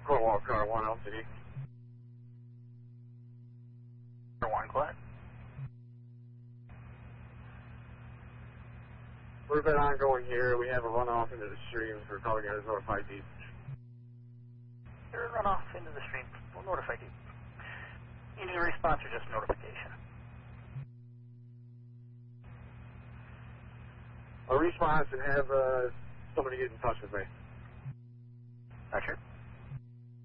Cornwall, car 1, LCD. Car 1, quiet. We've been ongoing here. We have a runoff into the stream. We're probably going to notify deep. There a runoff into the stream. We'll notify deep. You need a response or just notification? A response and have somebody get in touch with me. Roger.